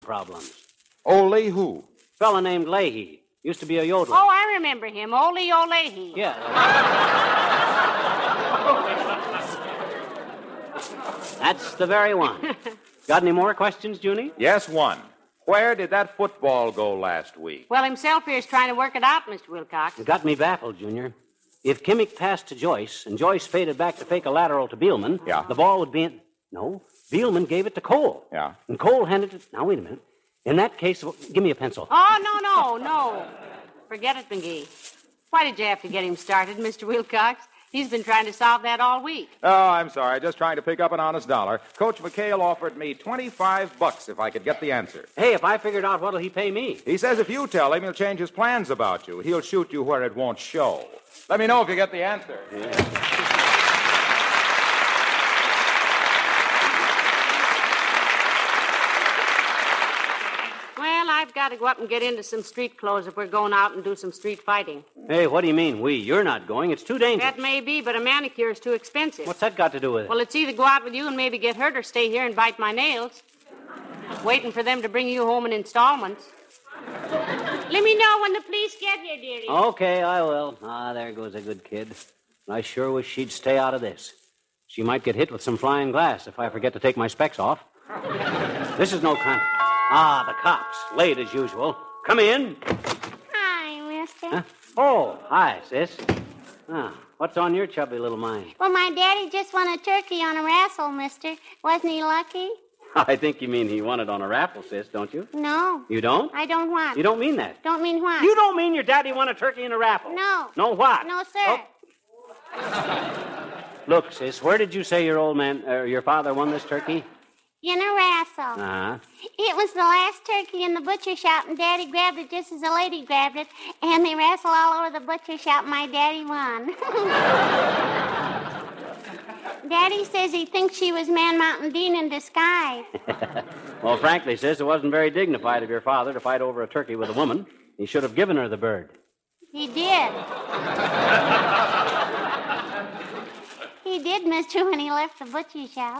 problems. Ole who? Fella named Leahy. Used to be a yodeler. Oh, I remember him. Ole Leahy. Yeah. That's the very one. Got any more questions, Junie? Yes, one. Where did that football go last week? Well, himself here's trying to work it out, Mr. Wilcox. You got me baffled, Junior. If Kimmick passed to Joyce and Joyce faded back to fake a lateral to Beelman, Yeah. the ball would be in... No, Beelman gave it to Cole. Yeah. And Cole handed it... Now, wait a minute. In that case, give me a pencil. Oh, no. Forget it, McGee. Why did you have to get him started, Mr. Wilcox? He's been trying to solve that all week. Oh, I'm sorry. Just trying to pick up an honest dollar. Coach McHale offered me $25 if I could get the answer. Hey, if I figured out, what'll he pay me? He says if you tell him, he'll change his plans about you. He'll shoot you where it won't show. Let me know if you get the answer. Well, I've got to go up and get into some street clothes if we're going out and do some street fighting. Hey, what do you mean, we? You're not going. It's too dangerous. That may be, but a manicure is too expensive. What's that got to do with it? Well, it's either go out with you and maybe get hurt or stay here and bite my nails. Waiting for them to bring you home in installments. Let me know when the police get here, dearie. Okay, I will. Ah, there goes a good kid. I sure wish she'd stay out of this. She might get hit with some flying glass if I forget to take my specs off. This is no kind... Ah, the cops. Late as usual. Come in. Hi, mister. Huh? Oh, hi, sis. Ah, what's on your chubby little mind? Well, my daddy just won a turkey on a raffle, mister. Wasn't he lucky? I think you mean he won it on a raffle, sis, don't you? No. You don't? I don't what? You don't mean that. Don't mean what? You don't mean your daddy won a turkey in a raffle? No. No what? No, sir. Oh. Look, sis, where did you say your father won this turkey? In a raffle. Uh-huh. It was the last turkey in the butcher shop, and Daddy grabbed it just as a lady grabbed it, and they wrestled all over the butcher shop, and my daddy won. Daddy says he thinks she was Man Mountain Dean in disguise. Well, frankly, sis, it wasn't very dignified of your father to fight over a turkey with a woman. He should have given her the bird. He did. He did, mister, when he left the butcher shop.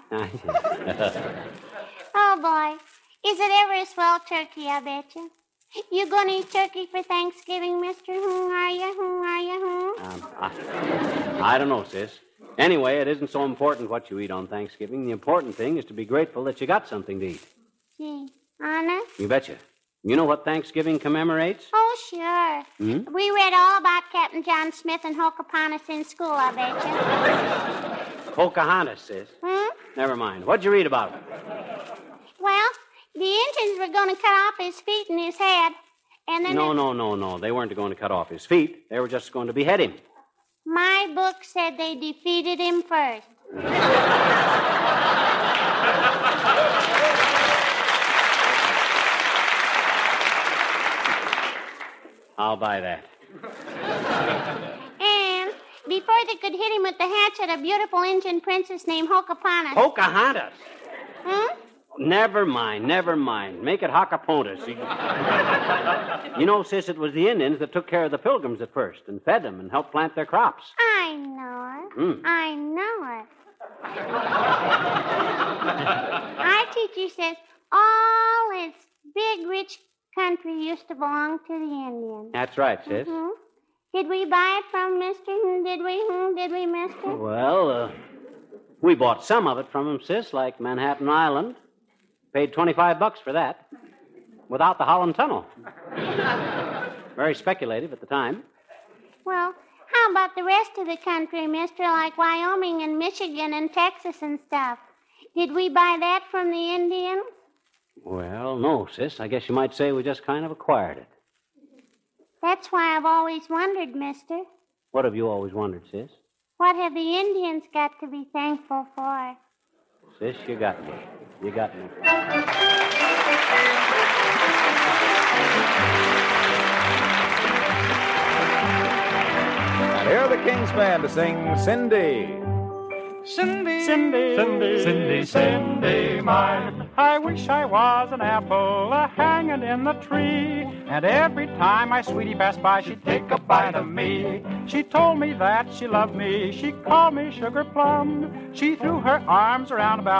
Oh, boy. Is it ever a swell turkey, I bet you? You gonna eat turkey for Thanksgiving, mister? Are you? I don't know, sis. Anyway, it isn't so important what you eat on Thanksgiving. The important thing is to be grateful that you got something to eat. Gee, honest? You betcha. You know what Thanksgiving commemorates? Oh, sure. Hmm? We read all about Captain John Smith and Pocahontas in school, I bet you. Pocahontas, sis. Never mind. What'd you read about it? Well, the Indians were going to cut off his feet and his head, and then... No. They weren't going to cut off his feet. They were just going to behead him. My book said they defeated him first. I'll buy that. And before they could hit him with the hatchet, a beautiful Indian princess named Pocahontas. Pocahontas? Never mind. Make it Hockapontas. You know, sis, it was the Indians that took care of the Pilgrims at first and fed them and helped plant their crops. I know it. I know it. Our teacher says all this big, rich country used to belong to the Indians. That's right, sis. Did we buy it from mister? Did we, mister? Well, we bought some of it from him, sis, like Manhattan Island. Paid $25 for that, without the Holland Tunnel. Very speculative at the time. Well, how about the rest of the country, mister, like Wyoming and Michigan and Texas and stuff? Did we buy that from the Indians? Well, no, sis. I guess you might say we just kind of acquired it. That's why I've always wondered, mister. What have you always wondered, sis? What have the Indians got to be thankful for? Sis, you got me. You got me. And here are the King's Band to sing Cindy. Cindy, Cindy, Cindy, Cindy, Cindy mine. I wish I was an apple hanging in the tree, and every time my sweetie passed by, she'd take a bite of me. She told me that she loved me. She called me Sugar Plum. She threw her arms around about